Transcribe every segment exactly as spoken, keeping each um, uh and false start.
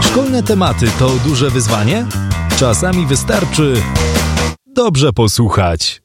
Szkolne tematy to duże wyzwanie? Czasami wystarczy dobrze posłuchać.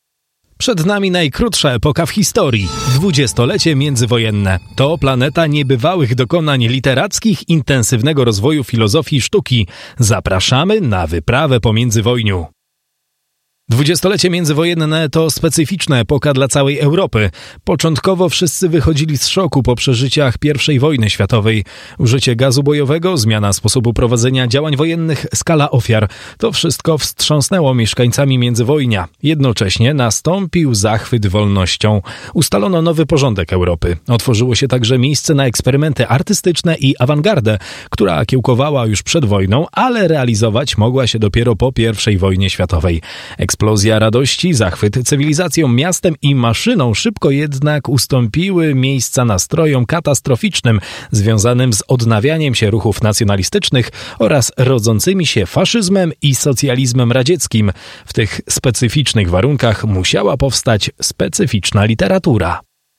Przed nami najkrótsza epoka w historii – dwudziestolecie międzywojenne. To planeta niebywałych dokonań literackich, intensywnego rozwoju filozofii i sztuki. Zapraszamy na wyprawę po międzywojniu. Dwudziestolecie międzywojenne to specyficzna epoka dla całej Europy. Początkowo wszyscy wychodzili z szoku po przeżyciach pierwszej wojny światowej. Użycie gazu bojowego, zmiana sposobu prowadzenia działań wojennych, skala ofiar. To wszystko wstrząsnęło mieszkańcami międzywojnia. Jednocześnie nastąpił zachwyt wolnością. Ustalono nowy porządek Europy. Otworzyło się także miejsce na eksperymenty artystyczne i awangardę, która kiełkowała już przed wojną, ale realizować mogła się dopiero po pierwszej wojnie światowej. Eksplozja radości, zachwyt cywilizacją, miastem i maszyną szybko jednak ustąpiły miejsca nastrojom katastroficznym związanym z odnawianiem się ruchów nacjonalistycznych oraz rodzącymi się faszyzmem i socjalizmem radzieckim. W tych specyficznych warunkach musiała powstać specyficzna literatura.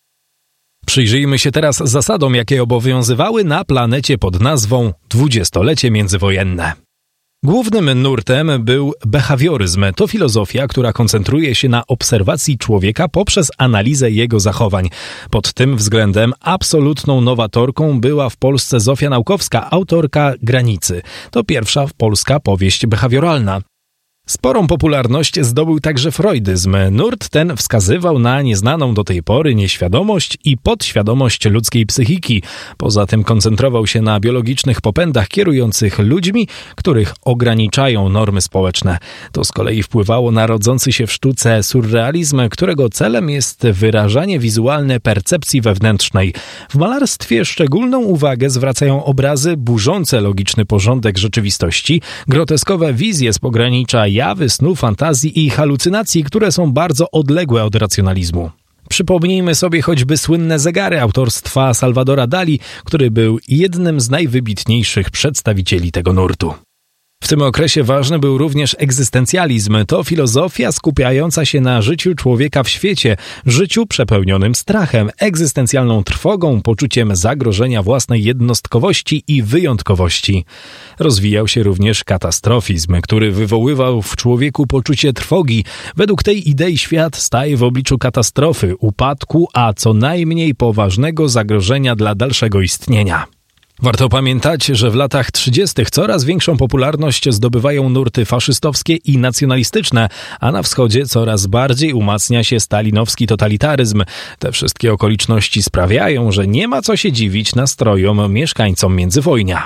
Przyjrzyjmy się teraz zasadom, jakie obowiązywały na planecie pod nazwą dwudziestolecie międzywojenne. Głównym nurtem był behawioryzm. To filozofia, która koncentruje się na obserwacji człowieka poprzez analizę jego zachowań. Pod tym względem absolutną nowatorką była w Polsce Zofia Naukowska, autorka Granicy. To pierwsza polska powieść behawioralna. Sporą popularność zdobył także freudyzm. Nurt ten wskazywał na nieznaną do tej pory nieświadomość i podświadomość ludzkiej psychiki. Poza tym koncentrował się na biologicznych popędach kierujących ludźmi, których ograniczają normy społeczne. To z kolei wpływało na rodzący się w sztuce surrealizm, którego celem jest wyrażanie wizualne percepcji wewnętrznej. W malarstwie szczególną uwagę zwracają obrazy burzące logiczny porządek rzeczywistości, groteskowe wizje z pogranicza jawy, snu, fantazji i halucynacji, które są bardzo odległe od racjonalizmu. Przypomnijmy sobie choćby słynne zegary autorstwa Salvadora Dali, który był jednym z najwybitniejszych przedstawicieli tego nurtu. W tym okresie ważny był również egzystencjalizm. To filozofia skupiająca się na życiu człowieka w świecie, życiu przepełnionym strachem, egzystencjalną trwogą, poczuciem zagrożenia własnej jednostkowości i wyjątkowości. Rozwijał się również katastrofizm, który wywoływał w człowieku poczucie trwogi. Według tej idei świat staje w obliczu katastrofy, upadku, a co najmniej poważnego zagrożenia dla dalszego istnienia. Warto pamiętać, że w latach trzydziestych coraz większą popularność zdobywają nurty faszystowskie i nacjonalistyczne, a na wschodzie coraz bardziej umacnia się stalinowski totalitaryzm. Te wszystkie okoliczności sprawiają, że nie ma co się dziwić nastrojom mieszkańcom międzywojnia.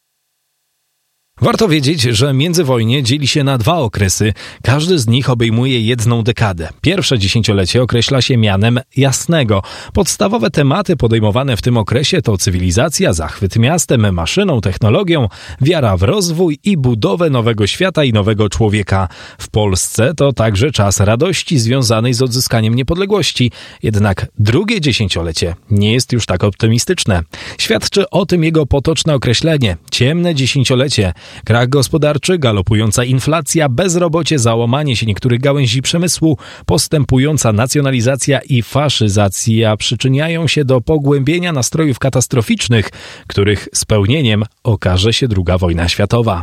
Warto wiedzieć, że międzywojnie dzieli się na dwa okresy. Każdy z nich obejmuje jedną dekadę. Pierwsze dziesięciolecie określa się mianem jasnego. Podstawowe tematy podejmowane w tym okresie to cywilizacja, zachwyt miastem, maszyną, technologią, wiara w rozwój i budowę nowego świata i nowego człowieka. W Polsce to także czas radości związanej z odzyskaniem niepodległości. Jednak drugie dziesięciolecie nie jest już tak optymistyczne. Świadczy o tym jego potoczne określenie – ciemne dziesięciolecie. Krach gospodarczy, galopująca inflacja, bezrobocie, załamanie się niektórych gałęzi przemysłu, postępująca nacjonalizacja i faszyzacja przyczyniają się do pogłębienia nastrojów katastroficznych, których spełnieniem okaże się druga wojna światowa.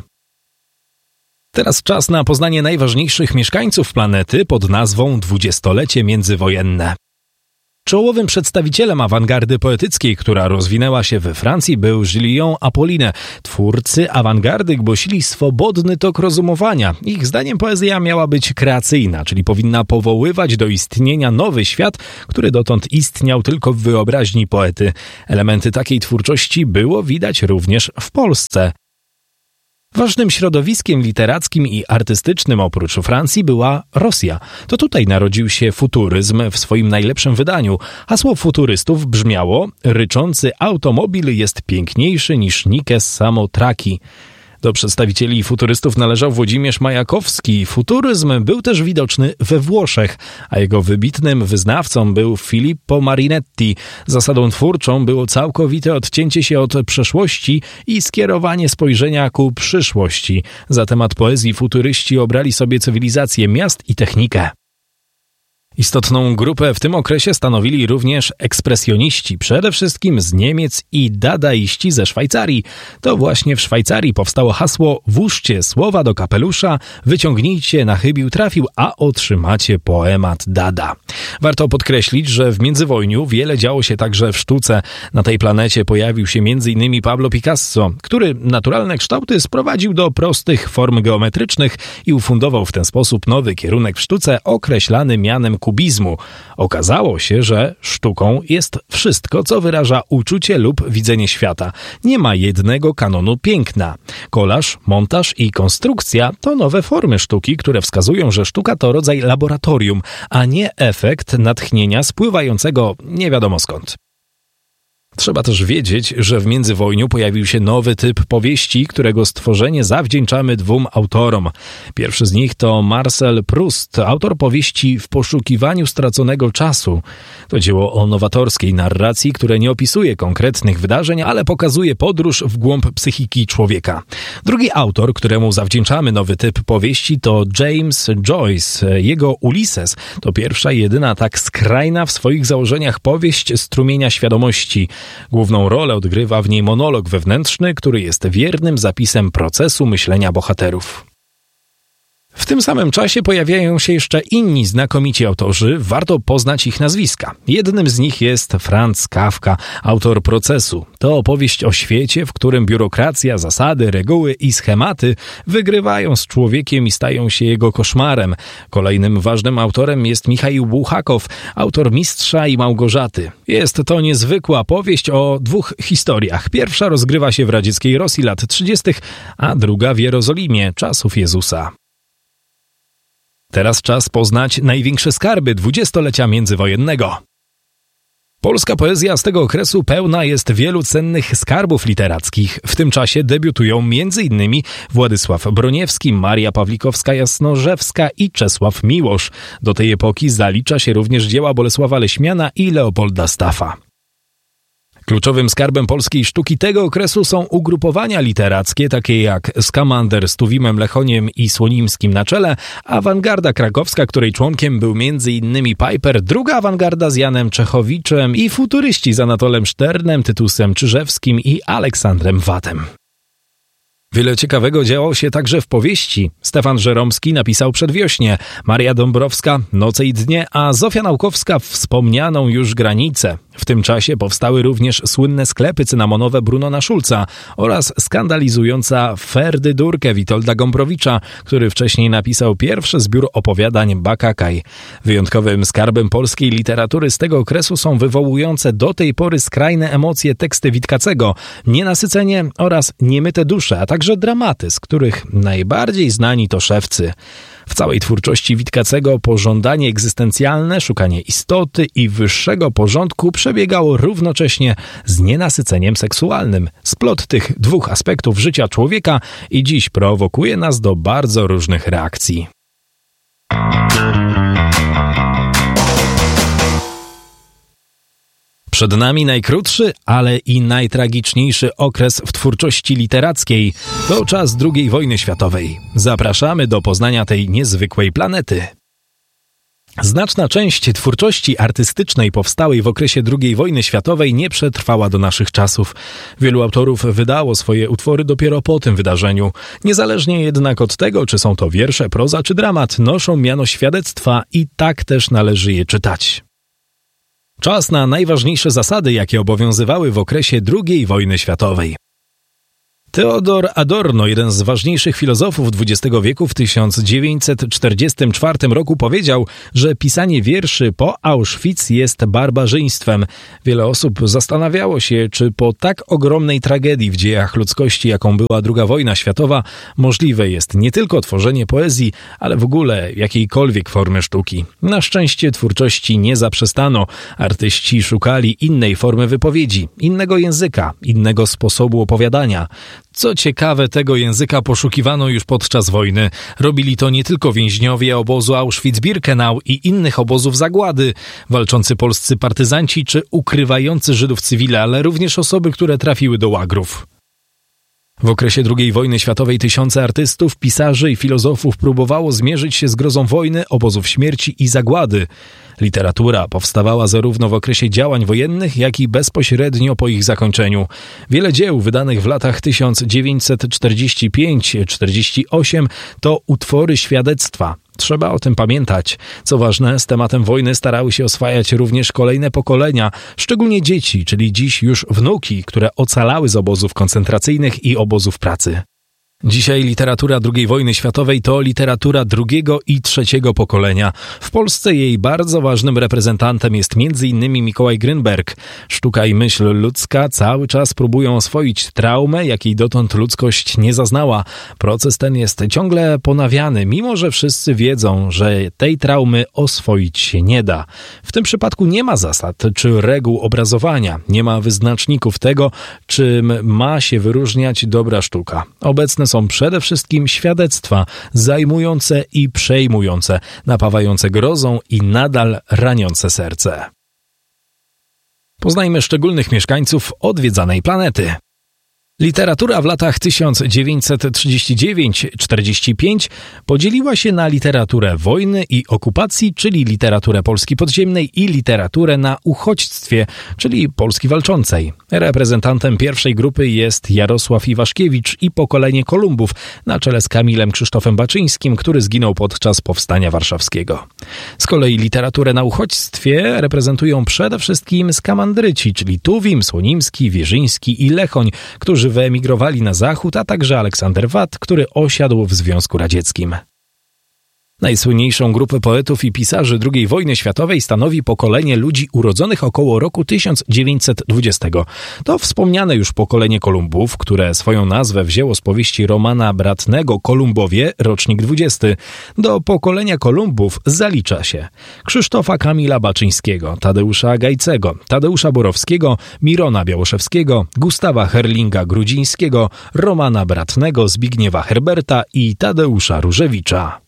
Teraz czas na poznanie najważniejszych mieszkańców planety pod nazwą dwudziestolecie międzywojenne. Czołowym przedstawicielem awangardy poetyckiej, która rozwinęła się we Francji, był Gillian Apolline. Twórcy awangardy głosili swobodny tok rozumowania. Ich zdaniem poezja miała być kreacyjna, czyli powinna powoływać do istnienia nowy świat, który dotąd istniał tylko w wyobraźni poety. Elementy takiej twórczości było widać również w Polsce. Ważnym środowiskiem literackim i artystycznym oprócz Francji była Rosja. To tutaj narodził się futuryzm w swoim najlepszym wydaniu. Hasło futurystów brzmiało: ryczący automobil jest piękniejszy niż Nikes Samotraki. Do przedstawicieli futurystów należał Włodzimierz Majakowski. Futuryzm był też widoczny we Włoszech, a jego wybitnym wyznawcą był Filippo Marinetti. Zasadą twórczą było całkowite odcięcie się od przeszłości i skierowanie spojrzenia ku przyszłości. Za temat poezji futuryści obrali sobie cywilizację miast i technikę. Istotną grupę w tym okresie stanowili również ekspresjoniści, przede wszystkim z Niemiec i dadaiści ze Szwajcarii. To właśnie w Szwajcarii powstało hasło „Włóżcie słowa do kapelusza, wyciągnijcie na chybił trafił, a otrzymacie poemat Dada”. Warto podkreślić, że w międzywojniu wiele działo się także w sztuce. Na tej planecie pojawił się między innymi Pablo Picasso, który naturalne kształty sprowadził do prostych form geometrycznych i ufundował w ten sposób nowy kierunek w sztuce określany mianem kubizmu. Okazało się, że sztuką jest wszystko, co wyraża uczucie lub widzenie świata. Nie ma jednego kanonu piękna. Kolaż, montaż i konstrukcja to nowe formy sztuki, które wskazują, że sztuka to rodzaj laboratorium, a nie efekt natchnienia spływającego nie wiadomo skąd. Trzeba też wiedzieć, że w międzywojniu pojawił się nowy typ powieści, którego stworzenie zawdzięczamy dwóm autorom. Pierwszy z nich to Marcel Proust, autor powieści W poszukiwaniu straconego czasu. To dzieło o nowatorskiej narracji, które nie opisuje konkretnych wydarzeń, ale pokazuje podróż w głąb psychiki człowieka. Drugi autor, któremu zawdzięczamy nowy typ powieści, to James Joyce. Jego Ulises to pierwsza i jedyna tak skrajna w swoich założeniach powieść strumienia świadomości. Główną rolę odgrywa w niej monolog wewnętrzny, który jest wiernym zapisem procesu myślenia bohaterów. W tym samym czasie pojawiają się jeszcze inni znakomici autorzy, warto poznać ich nazwiska. Jednym z nich jest Franz Kafka, autor Procesu. To opowieść o świecie, w którym biurokracja, zasady, reguły i schematy wygrywają z człowiekiem i stają się jego koszmarem. Kolejnym ważnym autorem jest Michaił Bułhakow, autor Mistrza i Małgorzaty. Jest to niezwykła powieść o dwóch historiach. Pierwsza rozgrywa się w radzieckiej Rosji lat trzydziestych, a druga w Jerozolimie czasów Jezusa. Teraz czas poznać największe skarby dwudziestolecia międzywojennego. Polska poezja z tego okresu pełna jest wielu cennych skarbów literackich. W tym czasie debiutują między innymi Władysław Broniewski, Maria Pawlikowska-Jasnorzewska i Czesław Miłosz. Do tej epoki zalicza się również dzieła Bolesława Leśmiana i Leopolda Staffa. Kluczowym skarbem polskiej sztuki tego okresu są ugrupowania literackie, takie jak Skamander z Tuwimem Lechoniem i Słonimskim na czele, awangarda krakowska, której członkiem był między innymi Piper, druga awangarda z Janem Czechowiczem i futuryści z Anatolem Szternem, Tytusem Czyżewskim i Aleksandrem Watem. Wiele ciekawego działo się także w powieści. Stefan Żeromski napisał Przedwiośnie, Maria Dąbrowska Noce i dnie, a Zofia Naukowska wspomnianą już Granicę. W tym czasie powstały również słynne sklepy cynamonowe Brunona Schulza oraz skandalizująca Ferdydurkę Witolda Gombrowicza, który wcześniej napisał pierwszy zbiór opowiadań Bakakaj. Wyjątkowym skarbem polskiej literatury z tego okresu są wywołujące do tej pory skrajne emocje teksty Witkacego, Nienasycenie oraz Niemyte dusze, a także dramaty, z których najbardziej znani to Szewcy. W całej twórczości Witkacego pożądanie egzystencjalne, szukanie istoty i wyższego porządku przebiegało równocześnie z nienasyceniem seksualnym. Splot tych dwóch aspektów życia człowieka i dziś prowokuje nas do bardzo różnych reakcji. Przed nami najkrótszy, ale i najtragiczniejszy okres w twórczości literackiej. To czas drugiej wojny światowej. Zapraszamy do poznania tej niezwykłej planety. Znaczna część twórczości artystycznej powstałej w okresie drugiej wojny światowej nie przetrwała do naszych czasów. Wielu autorów wydało swoje utwory dopiero po tym wydarzeniu. Niezależnie jednak od tego, czy są to wiersze, proza czy dramat, noszą miano świadectwa i tak też należy je czytać. Czas na najważniejsze zasady, jakie obowiązywały w okresie drugiej wojny światowej. Theodor Adorno, jeden z ważniejszych filozofów dwudziestego wieku, w tysiąc dziewięćset czterdziestym czwartym roku powiedział, że pisanie wierszy po Auschwitz jest barbarzyństwem. Wiele osób zastanawiało się, czy po tak ogromnej tragedii w dziejach ludzkości, jaką była druga wojna światowa, możliwe jest nie tylko tworzenie poezji, ale w ogóle jakiejkolwiek formy sztuki. Na szczęście twórczości nie zaprzestano. Artyści szukali innej formy wypowiedzi, innego języka, innego sposobu opowiadania. Co ciekawe, tego języka poszukiwano już podczas wojny. Robili to nie tylko więźniowie obozu Auschwitz-Birkenau i innych obozów zagłady, walczący polscy partyzanci czy ukrywający Żydów cywile, ale również osoby, które trafiły do łagrów. W okresie drugiej wojny światowej tysiące artystów, pisarzy i filozofów próbowało zmierzyć się z grozą wojny, obozów śmierci i zagłady. Literatura powstawała zarówno w okresie działań wojennych, jak i bezpośrednio po ich zakończeniu. Wiele dzieł wydanych w latach tysiąc dziewięćset czterdziesty piąty do czterdziestego ósmego to utwory świadectwa. Trzeba o tym pamiętać. Co ważne, z tematem wojny starały się oswajać również kolejne pokolenia, szczególnie dzieci, czyli dziś już wnuki, które ocalały z obozów koncentracyjnych i obozów pracy. Dzisiaj literatura drugiej wojny światowej to literatura drugiego i trzeciego pokolenia. W Polsce jej bardzo ważnym reprezentantem jest między innymi Mikołaj Grynberg. Sztuka i myśl ludzka cały czas próbują oswoić traumę, jakiej dotąd ludzkość nie zaznała. Proces ten jest ciągle ponawiany, mimo że wszyscy wiedzą, że tej traumy oswoić się nie da. W tym przypadku nie ma zasad czy reguł obrazowania, nie ma wyznaczników tego, czym ma się wyróżniać dobra sztuka. Obecne są przede wszystkim świadectwa zajmujące i przejmujące, napawające grozą i nadal raniące serce. Poznajmy szczególnych mieszkańców odwiedzanej planety. Literatura w latach tysiąc dziewięćset trzydziesty dziewiąty do czterdziestego piątego podzieliła się na literaturę wojny i okupacji, czyli literaturę Polski podziemnej i literaturę na uchodźstwie, czyli Polski walczącej. Reprezentantem pierwszej grupy jest Jarosław Iwaszkiewicz i pokolenie Kolumbów na czele z Kamilem Krzysztofem Baczyńskim, który zginął podczas Powstania Warszawskiego. Z kolei literaturę na uchodźstwie reprezentują przede wszystkim skamandryci, czyli Tuwim, Słonimski, Wierzyński i Lechoń, którzy wyemigrowali na zachód, a także Aleksander Watt, który osiadł w Związku Radzieckim. Najsłynniejszą grupę poetów i pisarzy drugiej wojny światowej stanowi pokolenie ludzi urodzonych około roku tysiąc dziewięćset dwudziestego. To wspomniane już pokolenie Kolumbów, które swoją nazwę wzięło z powieści Romana Bratnego Kolumbowie, rocznik dwudziesty. Do pokolenia Kolumbów zalicza się Krzysztofa Kamila Baczyńskiego, Tadeusza Gajcego, Tadeusza Borowskiego, Mirona Białoszewskiego, Gustawa Herlinga-Grudzińskiego, Romana Bratnego, Zbigniewa Herberta i Tadeusza Różewicza.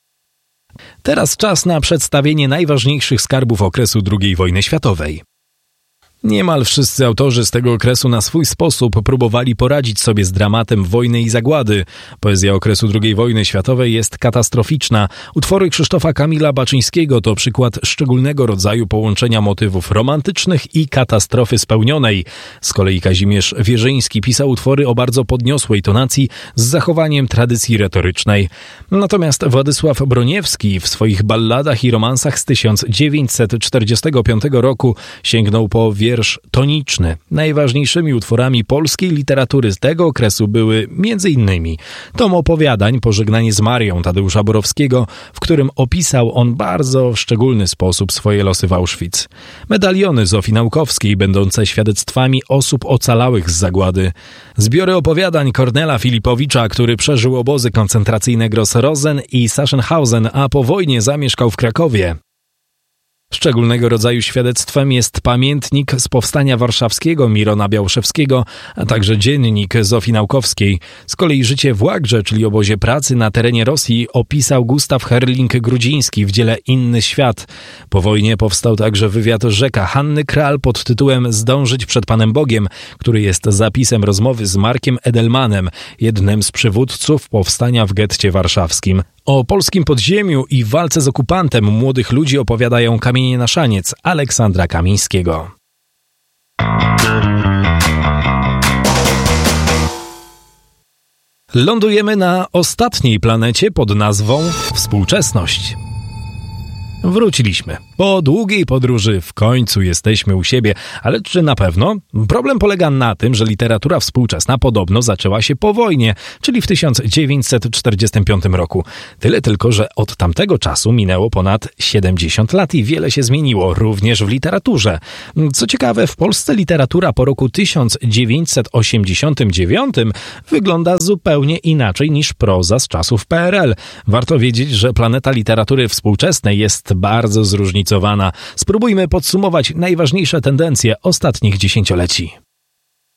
Teraz czas na przedstawienie najważniejszych skarbów okresu drugiej wojny światowej. Niemal wszyscy autorzy z tego okresu na swój sposób próbowali poradzić sobie z dramatem wojny i zagłady. Poezja okresu drugiej wojny światowej jest katastroficzna. Utwory Krzysztofa Kamila Baczyńskiego to przykład szczególnego rodzaju połączenia motywów romantycznych i katastrofy spełnionej. Z kolei Kazimierz Wierzyński pisał utwory o bardzo podniosłej tonacji z zachowaniem tradycji retorycznej. Natomiast Władysław Broniewski w swoich balladach i romansach z tysiąc dziewięćset czterdziestego piątego roku sięgnął po wiersz toniczny. Najważniejszymi utworami polskiej literatury z tego okresu były między innymi tom opowiadań Pożegnanie z Marią Tadeusza Borowskiego, w którym opisał on bardzo w szczególny sposób swoje losy w Auschwitz. Medaliony Zofii Naukowskiej, będące świadectwami osób ocalałych z zagłady. Zbiory opowiadań Kornela Filipowicza, który przeżył obozy koncentracyjne Gross-Rosen i Sachsenhausen, a po wojnie zamieszkał w Krakowie. Szczególnego rodzaju świadectwem jest pamiętnik z Powstania Warszawskiego Mirona Białoszewskiego, a także dziennik Zofii Naukowskiej. Z kolei życie w łagrze, czyli obozie pracy na terenie Rosji, opisał Gustaw Herling-Grudziński w dziele Inny świat. Po wojnie powstał także wywiad Rzeka Hanny Kral pod tytułem Zdążyć przed Panem Bogiem, który jest zapisem rozmowy z Markiem Edelmanem, jednym z przywódców powstania w getcie warszawskim. O polskim podziemiu i walce z okupantem młodych ludzi opowiadają Kamienie na szaniec Aleksandra Kamińskiego. Lądujemy na ostatniej planecie pod nazwą Współczesność. Wróciliśmy. Po długiej podróży w końcu jesteśmy u siebie, ale czy na pewno? Problem polega na tym, że literatura współczesna podobno zaczęła się po wojnie, czyli w tysiąc dziewięćset czterdziestym piątym roku. Tyle tylko, że od tamtego czasu minęło ponad siedemdziesiąt lat i wiele się zmieniło, również w literaturze. Co ciekawe, w Polsce literatura po roku tysiąc dziewięćset osiemdziesiątym dziewiątym wygląda zupełnie inaczej niż proza z czasów P R L. Warto wiedzieć, że planeta literatury współczesnej jest bardzo zróżnicowana. Spróbujmy podsumować najważniejsze tendencje ostatnich dziesięcioleci.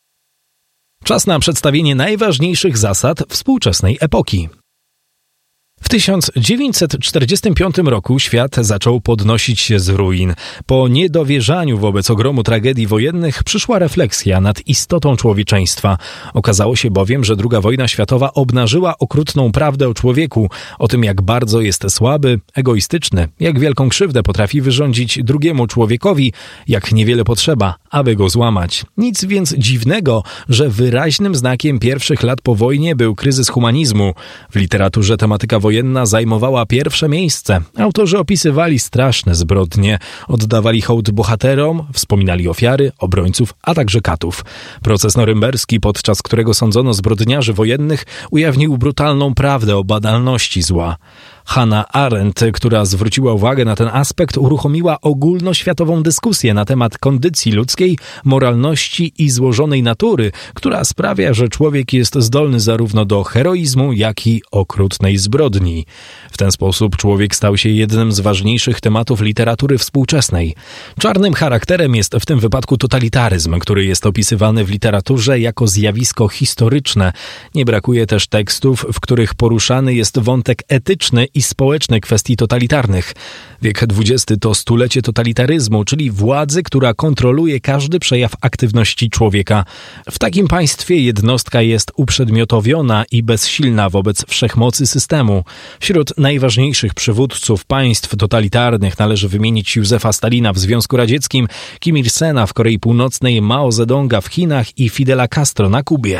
Czas na przedstawienie najważniejszych zasad współczesnej epoki. W tysiąc dziewięćset czterdziestym piątym roku świat zaczął podnosić się z ruin. Po niedowierzaniu wobec ogromu tragedii wojennych przyszła refleksja nad istotą człowieczeństwa. Okazało się bowiem, że druga wojna światowa obnażyła okrutną prawdę o człowieku, o tym jak bardzo jest słaby, egoistyczny, jak wielką krzywdę potrafi wyrządzić drugiemu człowiekowi, jak niewiele potrzeba, aby go złamać. Nic więc dziwnego, że wyraźnym znakiem pierwszych lat po wojnie był kryzys humanizmu. W literaturze tematyka wojenna zajmowała pierwsze miejsce. Autorzy opisywali straszne zbrodnie, oddawali hołd bohaterom, wspominali ofiary, obrońców, a także katów. Proces norymberski, podczas którego sądzono zbrodniarzy wojennych, ujawnił brutalną prawdę o banalności zła. Hannah Arendt, która zwróciła uwagę na ten aspekt, uruchomiła ogólnoświatową dyskusję na temat kondycji ludzkiej, moralności i złożonej natury, która sprawia, że człowiek jest zdolny zarówno do heroizmu, jak i okrutnej zbrodni. W ten sposób człowiek stał się jednym z ważniejszych tematów literatury współczesnej. Czarnym charakterem jest w tym wypadku totalitaryzm, który jest opisywany w literaturze jako zjawisko historyczne. Nie brakuje też tekstów, w których poruszany jest wątek etyczny i społeczne kwestii totalitarnych. Wiek dwudziesty to stulecie totalitaryzmu, czyli władzy, która kontroluje każdy przejaw aktywności człowieka. W takim państwie jednostka jest uprzedmiotowiona i bezsilna wobec wszechmocy systemu. Wśród najważniejszych przywódców państw totalitarnych należy wymienić Józefa Stalina w Związku Radzieckim, Kim Il-sena w Korei Północnej, Mao Zedonga w Chinach i Fidela Castro na Kubie.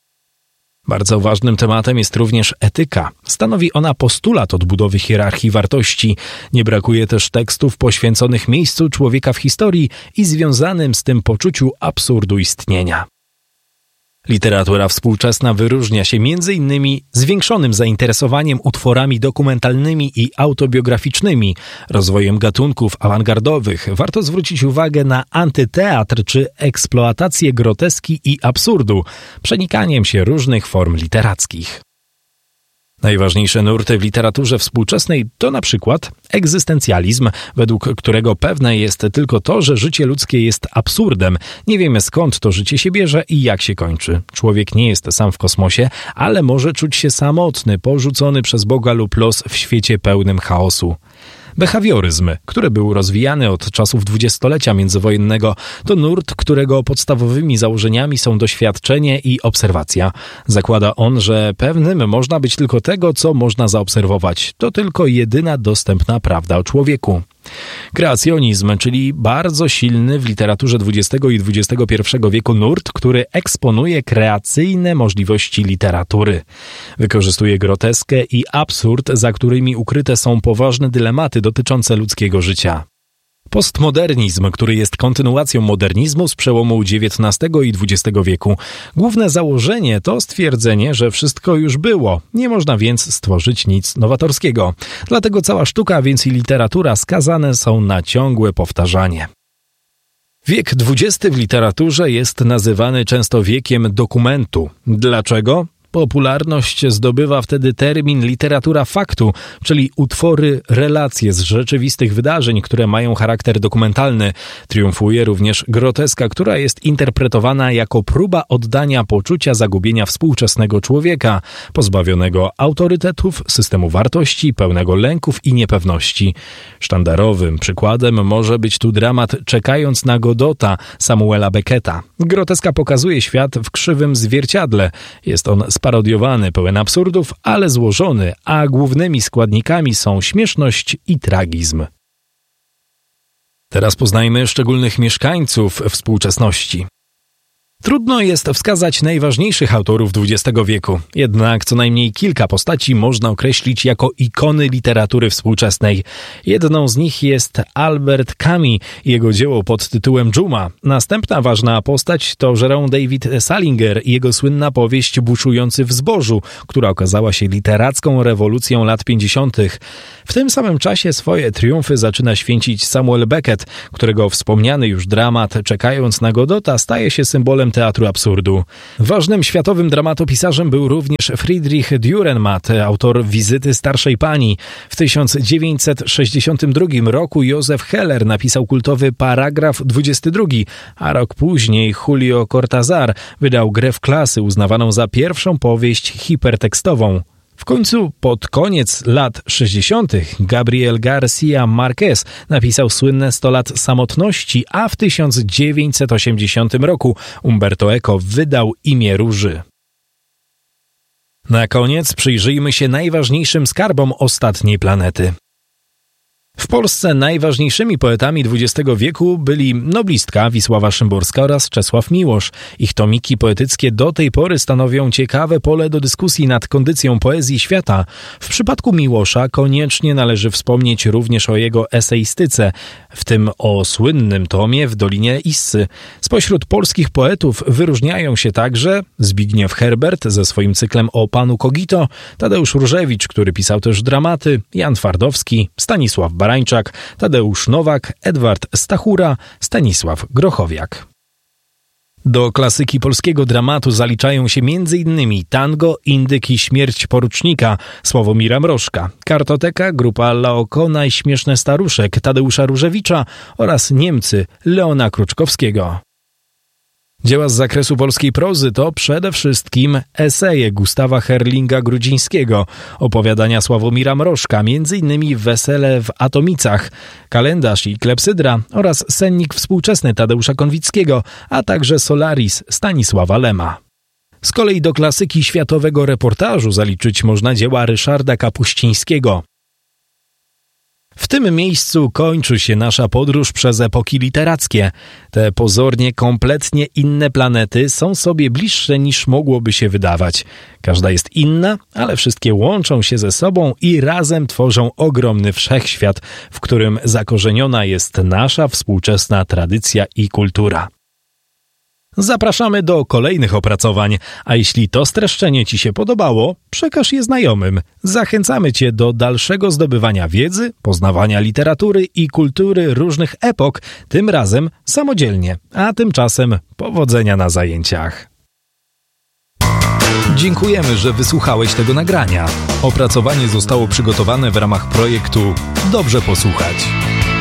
Bardzo ważnym tematem jest również etyka. Stanowi ona postulat odbudowy hierarchii wartości. Nie brakuje też tekstów poświęconych miejscu człowieka w historii i związanym z tym poczuciu absurdu istnienia. Literatura współczesna wyróżnia się między innymi zwiększonym zainteresowaniem utworami dokumentalnymi i autobiograficznymi, rozwojem gatunków awangardowych. Warto zwrócić uwagę na antyteatr czy eksploatację groteski i absurdu, przenikaniem się różnych form literackich. Najważniejsze nurty w literaturze współczesnej to na przykład egzystencjalizm, według którego pewne jest tylko to, że życie ludzkie jest absurdem. Nie wiemy, skąd to życie się bierze i jak się kończy. Człowiek nie jest sam w kosmosie, ale może czuć się samotny, porzucony przez Boga lub los w świecie pełnym chaosu. Behawioryzm, który był rozwijany od czasów dwudziestolecia międzywojennego, to nurt, którego podstawowymi założeniami są doświadczenie i obserwacja. Zakłada on, że pewnym można być tylko tego, co można zaobserwować. To tylko jedyna dostępna prawda o człowieku. Kreacjonizm, czyli bardzo silny w literaturze dwudziestego i dwudziestego pierwszego wieku nurt, który eksponuje kreacyjne możliwości literatury. Wykorzystuje groteskę i absurd, za którymi ukryte są poważne dylematy dotyczące ludzkiego życia. Postmodernizm, który jest kontynuacją modernizmu z przełomu dziewiętnastego i dwudziestego wieku. Główne założenie to stwierdzenie, że wszystko już było, nie można więc stworzyć nic nowatorskiego. Dlatego cała sztuka, a więc i literatura skazane są na ciągłe powtarzanie. Wiek dwudziesty w literaturze jest nazywany często wiekiem dokumentu. Dlaczego? Popularność zdobywa wtedy termin literatura faktu, czyli utwory, relacje z rzeczywistych wydarzeń, które mają charakter dokumentalny. Triumfuje również groteska, która jest interpretowana jako próba oddania poczucia zagubienia współczesnego człowieka, pozbawionego autorytetów, systemu wartości, pełnego lęków i niepewności. Sztandarowym przykładem może być tu dramat Czekając na Godota Samuela Becketa. Groteska pokazuje świat w krzywym zwierciadle. Jest on sparodiowany, pełen absurdów, ale złożony, a głównymi składnikami są śmieszność i tragizm. Teraz poznajmy szczególnych mieszkańców współczesności. Trudno jest wskazać najważniejszych autorów dwudziestego wieku, jednak co najmniej kilka postaci można określić jako ikony literatury współczesnej. Jedną z nich jest Albert Camus i jego dzieło pod tytułem Dżuma. Następna ważna postać to Jerome David Salinger i jego słynna powieść Buszujący w zbożu, która okazała się literacką rewolucją lat pięćdziesiątych. W tym samym czasie swoje triumfy zaczyna święcić Samuel Beckett, którego wspomniany już dramat Czekając na Godota staje się symbolem teatru absurdu. Ważnym światowym dramatopisarzem był również Friedrich Dürrenmatt, autor Wizyty starszej pani. W tysiąc dziewięćset sześćdziesiątym drugim roku Józef Heller napisał kultowy Paragraf dwudziesty drugi, a rok później Julio Cortázar wydał Grę w klasy, uznawaną za pierwszą powieść hipertekstową. W końcu pod koniec lat sześćdziesiątych Gabriel García Márquez napisał słynne sto lat samotności, a w tysiąc dziewięćset osiemdziesiątym roku Umberto Eco wydał Imię Róży. Na koniec przyjrzyjmy się najważniejszym skarbom ostatniej planety. W Polsce najważniejszymi poetami dwudziestego wieku byli noblistka Wisława Szymborska oraz Czesław Miłosz. Ich tomiki poetyckie do tej pory stanowią ciekawe pole do dyskusji nad kondycją poezji świata. W przypadku Miłosza koniecznie należy wspomnieć również o jego eseistyce, w tym o słynnym tomie W Dolinie Issy. Spośród polskich poetów wyróżniają się także Zbigniew Herbert ze swoim cyklem o panu Kogito, Tadeusz Różewicz, który pisał też dramaty, Jan Twardowski, Stanisław Barańczak, Tadeusz Nowak, Edward Stachura, Stanisław Grochowiak. Do klasyki polskiego dramatu zaliczają się między innymi Tango, Indyk i Śmierć porucznika Sławomira Mrożka, Kartoteka, grupa Laokona i Śmieszne staruszek Tadeusza Różewicza oraz Niemcy Leona Kruczkowskiego. Dzieła z zakresu polskiej prozy to przede wszystkim eseje Gustawa Herlinga-Grudzińskiego, opowiadania Sławomira Mrożka, między innymi Wesele w Atomicach, Kalendarz i Klepsydra oraz Sennik współczesny Tadeusza Konwickiego, a także Solaris Stanisława Lema. Z kolei do klasyki światowego reportażu zaliczyć można dzieła Ryszarda Kapuścińskiego. W tym miejscu kończy się nasza podróż przez epoki literackie. Te pozornie kompletnie inne planety są sobie bliższe niż mogłoby się wydawać. Każda jest inna, ale wszystkie łączą się ze sobą i razem tworzą ogromny wszechświat, w którym zakorzeniona jest nasza współczesna tradycja i kultura. Zapraszamy do kolejnych opracowań, a jeśli to streszczenie Ci się podobało, przekaż je znajomym. Zachęcamy Cię do dalszego zdobywania wiedzy, poznawania literatury i kultury różnych epok, tym razem samodzielnie, a tymczasem powodzenia na zajęciach. Dziękujemy, że wysłuchałeś tego nagrania. Opracowanie zostało przygotowane w ramach projektu Dobrze posłuchać.